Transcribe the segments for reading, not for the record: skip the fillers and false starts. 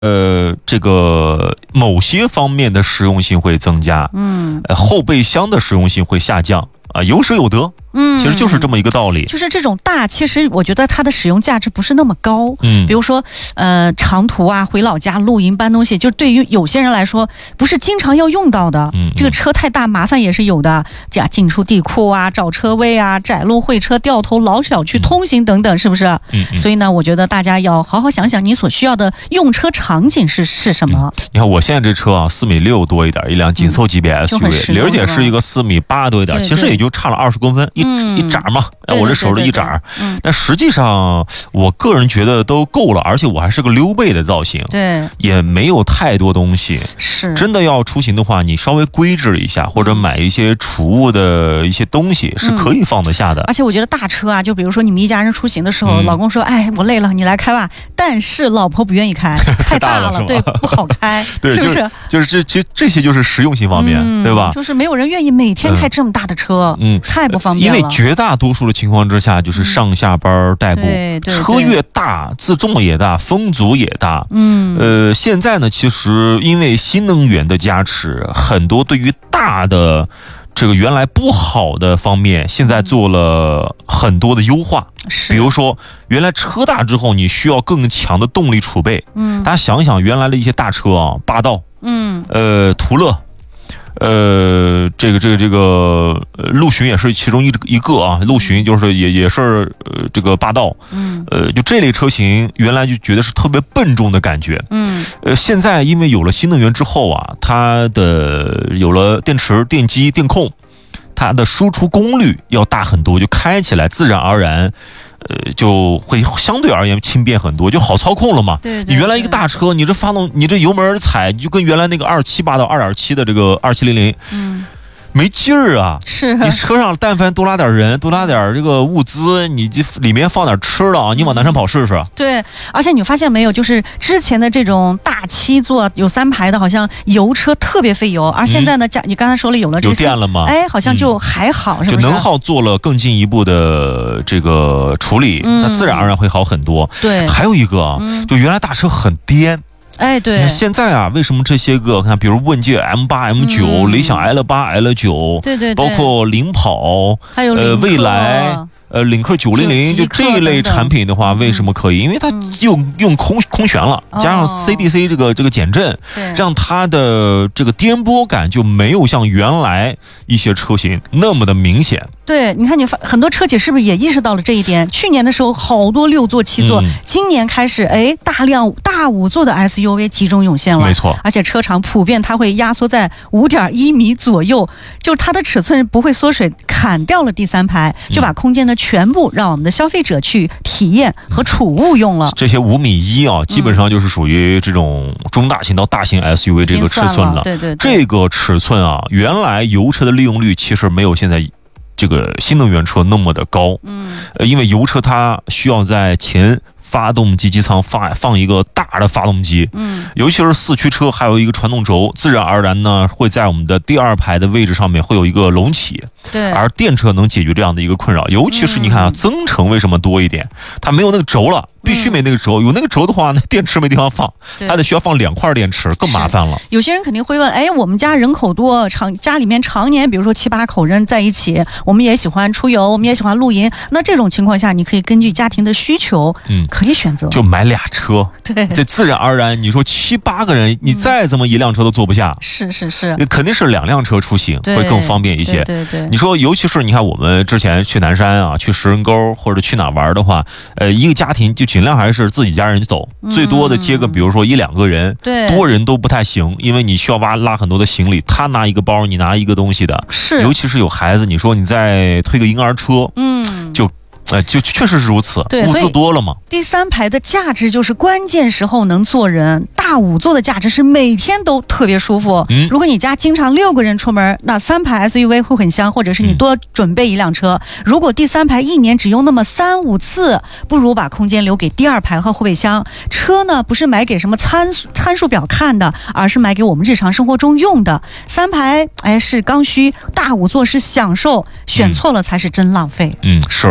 这个某些方面的实用性会增加，后备箱的实用性会下降啊，有舍有得。其实就是这么一个道理。 就是这种大，其实我觉得它的使用价值不是那么高。比如说长途啊，回老家露营搬东西，就对于有些人来说不是经常要用到的。这个车太大，麻烦也是有的，进出地库啊，找车位啊，窄路会车、掉头、老小区通行等等，是不是？所以呢，我觉得大家要好好想想你所需要的用车场景是什么。 你看我现在这车啊，4.6米多一点，一辆紧凑级别 SUV，玲儿姐是一个4.8米多一点，其实也就差了20公分。一拃嘛，我这手的一拃，但实际上我个人觉得都够了，而且我还是个溜背的造型， 对， 也没有太多东西。 是真的要出行的话，你稍微规制一下，或者买一些储物的一些东西是可以放得下的。 而且我觉得大车啊，就比如说你们一家人出行的时候，老公说：“哎，我累了，你来开吧。”但是老婆不愿意开，太大了，对，不好开， 对， 是不是？ 就是这些就是实用性方面，对吧？ 就是没有人愿意每天开这么大的车，太不方便了。 因为绝大多数的情况之下，就是上下班代步，车越大，自重也大，风阻也大。现在呢，其实因为新能源的加持，很多对于大的这个原来不好的方面，现在做了很多的优化。比如说，原来车大之后，你需要更强的动力储备。大家想一想，原来的一些大车啊，霸道，途乐。这个陆巡也是其中一个啊，陆巡就是也是这个霸道，就这类车型原来就觉得是特别笨重的感觉，现在因为有了新能源之后啊，它的有了电池、电机、电控，它的输出功率要大很多，就开起来自然而然。就会相对而言轻便很多，就好操控了嘛。 对， 你原来一个大车，你这发动，你这油门踩，就跟原来那个2.7霸道2.7的这个2700，没劲儿啊！ 是你车上但凡多拉点人，多拉点这个物资，你这里面放点吃的啊，你往南山跑试试。 对，而且你发现没有，就是之前的这种大7座有3排的，好像油车特别费油，而现在呢，你刚才说了有了这个有电了吗？ 哎，好像就还好，是不是？ 就能耗做了更进一步的这个处理，那自然而然会好很多。 对， 还有一个啊，就原来大车很颠。 哎，对， 你看现在啊，为什么这些个看，比如问界 M8、M9、理想 L8、L9， 对， 包括领跑， 还有蔚来。领克900就这一类产品的话，为什么可以？因为它用空悬了，加上 CDC 这个减震，让它的这个颠簸感就没有像原来一些车型那么的明显。 对，你看很多车企是不是也意识到了这一点？去年的时候好多6座、7座，今年开始大量大5座的 SUV 集中涌现了， 没错。 而且车长普遍它会压缩在5.1米左右，就是它的尺寸不会缩水，砍掉了第3排，就把空间的全部让我们的消费者去体验和储物用了。 这些5.1米啊，基本上就是属于这种中大型到大型 SUV 这个尺寸了。 对， 这个尺寸啊，原来油车的利用率其实没有现在这个新能源车那么的高。因为油车它需要在前发动机机舱放一个大的发动机，尤其是4驱车还有一个传动轴，自然而然呢会在我们的第2排的位置上面会有一个隆起。 对， 而电车能解决这样的一个困扰，尤其是你看啊，增程为什么多一点？它没有那个轴了，必须没那个轴。有那个轴的话，那电池没地方放，它得需要放2块电池，更麻烦了。 有些人肯定会问，我们家人口多，家里面常年比如说7、8口人在一起，我们也喜欢出游，我们也喜欢露营，那这种情况下，你可以根据家庭的需求，可以选择， 就买2车。 对， 这自然而然，你说7、8个人，你再怎么1辆车都坐不下， 是， 肯定是2辆车出行会更方便一些。 对。 你说，尤其是你看我们之前去南山啊，去石人沟或者去哪玩的话，一个家庭就尽量还是自己家人走，最多的接个比如说1、2个人，多人都不太行，因为你需要拉很多的行李，他拿一个包，你拿一个东西的， 是， 尤其是有孩子，你说你再推个婴儿车，就确实是如此，物资多了嘛。 第3排的价值就是关键时候能坐人，大5座的价值是每天都特别舒服。如果你家经常6个人出门，那3排 SUV 会很香，或者是你多准备1辆车。如果第3排1年只用那么3、5次，不如把空间留给第2排和后备箱。车呢，不是买给什么参数表看的，而是买给我们日常生活中用的。3排是刚需，大5座是享受，选错了才是真浪费。 是啊，所以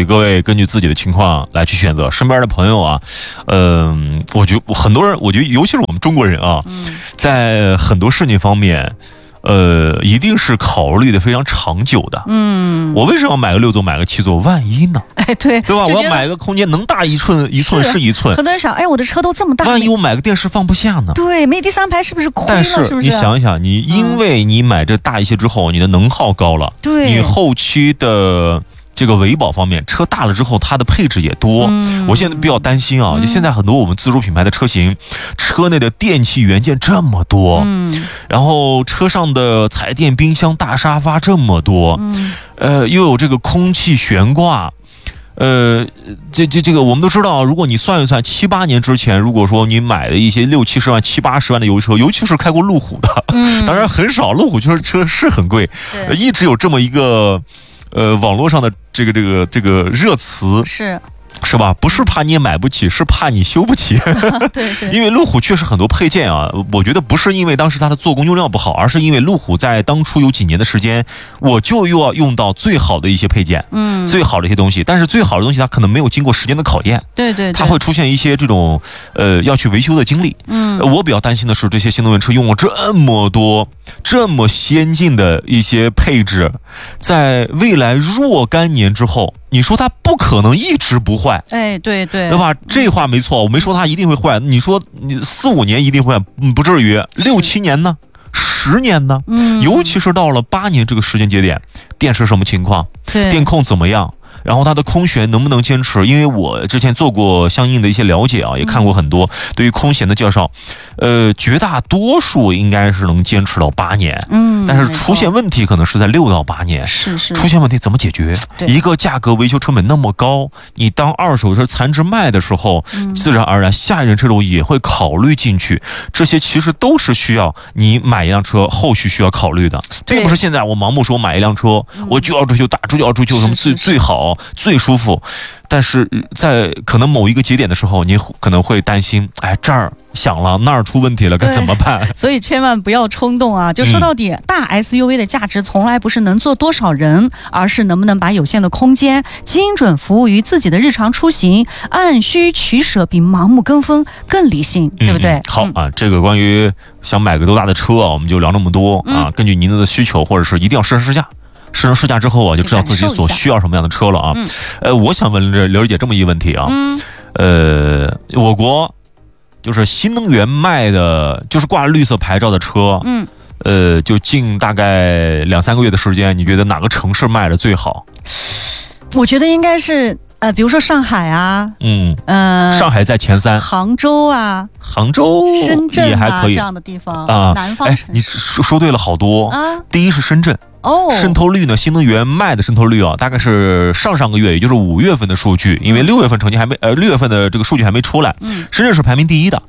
各位根据自己的情况来去选择。身边的朋友啊，我觉得很多人，我觉得尤其是我们中国人啊，在很多事情方面。一定是考虑的非常长久的。我为什么要买个6座，买个7座？万一呢？ 对吧？我要买个空间能大1寸，1寸是1寸。 很多人想，我的车都这么大， 万一我买个电视放不下呢？ 对，没第3排是不是亏了？ 但是你想一想，你因为你买这大一些之后，你的能耗高了， 对， 你后期的。这个维保方面，车大了之后，它的配置也多。我现在比较担心啊，就现在很多我们自主品牌的车型，车内的电器元件这么多，然后车上的彩电、冰箱、大沙发这么多，又有这个空气悬挂。这个我们都知道，如果你算一算，7、8年之前，如果说你买了一些60、70万、70、80万的油车，尤其是开过路虎的，当然很少，路虎车是很贵，一直有这么一个。网络上的这个热词是吧？不是怕你买不起，是怕你修不起。 对， 因为路虎确实很多配件啊，我觉得不是因为当时它的做工用料不好，而是因为路虎在当初有几年的时间，我就又要用到最好的一些配件，最好的一些东西。但是最好的东西它可能没有经过时间的考验， 对， 它会出现一些这种要去维修的经历。我比较担心的是这些新能源车用了这么多这么先进的一些配置，在未来若干年之后。你说它不可能一直不坏， 对吧？这话没错，我没说它一定会坏。你说你4、5年一定会，不至于6、7年呢，10年呢？尤其是到了8年这个时间节点，电池什么情况？电控怎么样？然后它的空悬能不能坚持？因为我之前做过相应的一些了解啊，也看过很多对于空悬的介绍，绝大多数应该是能坚持到8年，但是出现问题可能是在6到8年， 是出现问题怎么解决？一个价格维修成本那么高，你当二手车残值卖的时候，自然而然下一任车主也会考虑进去，这些其实都是需要你买一辆车后续需要考虑的，并不是现在我盲目说买一辆车我就要追求大，就要追求什么最好。最舒服，但是在可能某一个节点的时候，你可能会担心，这儿响了，那儿出问题了，该怎么办？ 所以千万不要冲动啊！就说到底，大 SUV 的价值从来不是能坐多少人，而是能不能把有限的空间精准服务于自己的日常出行，按需取舍比盲目跟风更理性，对不对？ 好啊，这个关于想买个多大的车啊，我们就聊这么多啊。根据您的需求，或者是一定要试驾。试乘试驾之后啊，就知道自己所需要什么样的车了啊。我想问刘姐这么一个问题啊，我国就是新能源卖的，就是挂绿色牌照的车，就近大概2、3个月的时间，你觉得哪个城市卖的最好？ 我觉得应该是比如说上海啊， 上海在前3， 杭州啊，深圳也还可以这样的地方啊，南方城市。 你说对了好多啊。第一是深圳。渗透率呢？新能源卖的渗透率啊，大概是上个月，也就是5月份的数据，因为6月份成绩还没，6月份的这个数据还没出来。深圳是排名第1的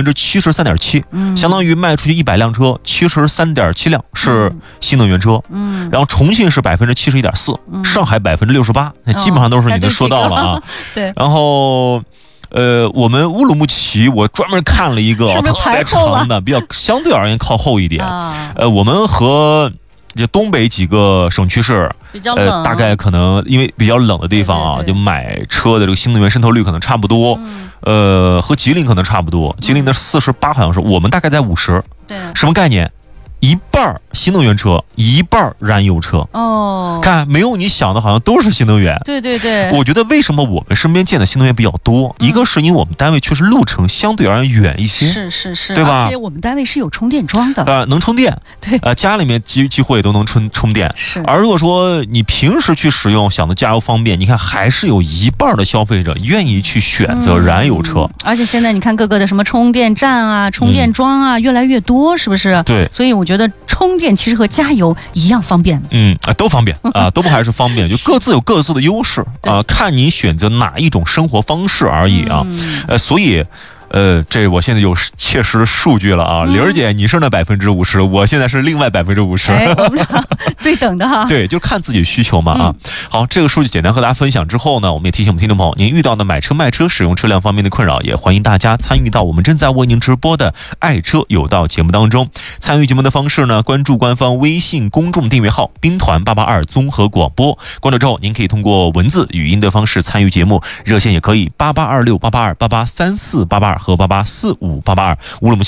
，73.7%，相当于卖出去100辆车，73.7辆是新能源车。然后重庆是71.4%，上海68%，那基本上都是你都说到了啊。 对。 然后我们乌鲁木齐，我专门看了一个特别长的，比较相对而言靠后一点。我们和东北几个省区市比较冷， 大概可能因为比较冷的地方啊，就买车的这个新能源渗透率可能差不多。和吉林可能差不多，吉林的48好像是，我们大概在50。 对， 什么概念？一半新能源车，一半燃油车。看没有你想的好像都是新能源。 对， 我觉得为什么我们身边见的新能源比较多，一个是因为我们单位确实路程相对而言远一些， 是， 对吧？ 而且我们单位是有充电桩的， 能充电。 对， 家里面几乎也都能充电。 是。 而如果说你平时去使用，想的加油方便，你看还是有一半的消费者愿意去选择燃油车。 而且现在你看各个的什么充电站啊、充电桩啊，越来越多，是不是？ 对。 所以我觉得充电其实和加油一样方便。 都方便啊，都不还是方便，就各自有各自的优势啊，看你选择哪一种生活方式而已啊。所以这我现在有切实的数据了啊，玲儿姐你是那50%，我现在是另外50%， 我们俩对等的哈。 对，就看自己的需求嘛啊。好，这个数据简单和大家分享之后呢，我们也提醒我们听众朋友，您遇到的买车卖车使用车辆方面的困扰，也欢迎大家参与到我们正在为您直播的爱车有道节目当中。参与节目的方式呢，关注官方微信公众订阅号兵团882综合广播，关注之后您可以通过文字语音的方式参与节目，热线也可以88268828834882和88458822，无论